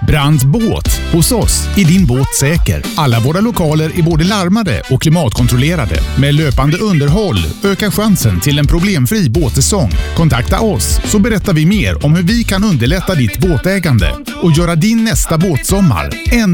Brandt Båt. Hos oss är din båt säker. Alla våra lokaler är både larmade och klimatkontrollerade. Med löpande underhåll ökar chansen till en problemfri båtsäsong. Kontakta oss så berättar vi mer om hur vi kan underlätta ditt båtägande och göra din nästa båtsommar ännu